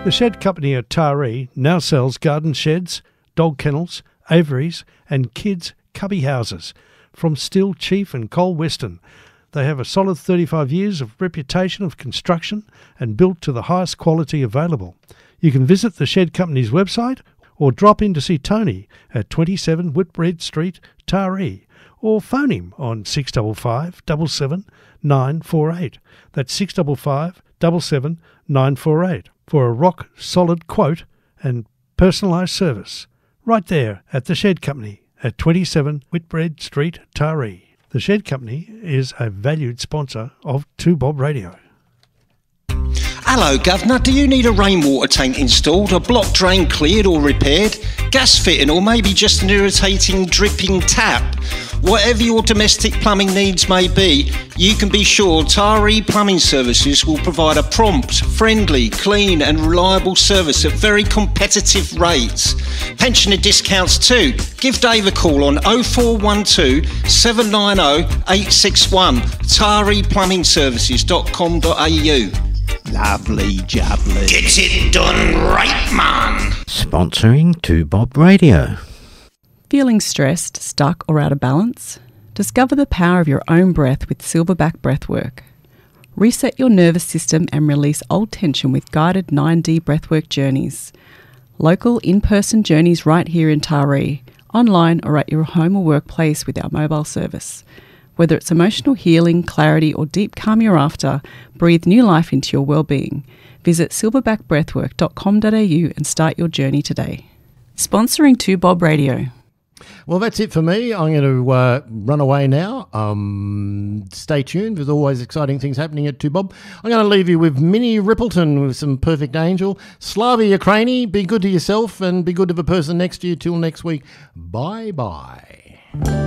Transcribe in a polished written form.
The Shed Company at Taree now sells garden sheds, dog kennels, aviaries and kids' cubby houses from Still, Chief and Cole Weston. They have a solid 35 years of reputation of construction and built to the highest quality available. You can visit the Shed Company's website or drop in to see Tony at 27 Whitbread Street, Taree, or phone him on 655 77 948. That's 655 77 948 for a rock-solid quote and personalised service. Right there at the Shed Company at 27 Whitbread Street, Taree. The Shed Company is a valued sponsor of 2Bob Radio. Hello, Governor. Do you need a rainwater tank installed, a block drain cleared or repaired, gas fitting, or maybe just an irritating dripping tap? Whatever your domestic plumbing needs may be, you can be sure Taree Plumbing Services will provide a prompt, friendly, clean and reliable service at very competitive rates. Pensioner discounts too. Give Dave a call on 0412 790 861, tareeplumbingservices.com.au. Lovely jubbly. Get it done right, man. Sponsoring 2Bob Radio. Feeling stressed, stuck or out of balance? Discover the power of your own breath with Silverback Breathwork. Reset your nervous system and release old tension with guided 9D breathwork journeys. Local in-person journeys right here in Taree, online or at your home or workplace with our mobile service. Whether it's emotional healing, clarity or deep calm you're after, breathe new life into your well-being. Visit silverbackbreathwork.com.au and start your journey today. Sponsoring 2Bob Radio. Well, that's it for me. I'm going to run away now. Stay tuned. There's always exciting things happening at 2Bob. I'm going to leave you with Minnie Rippleton with some Perfect Angel. Slava Ukraini, be good to yourself and be good to the person next to you. Till next week. Bye-bye.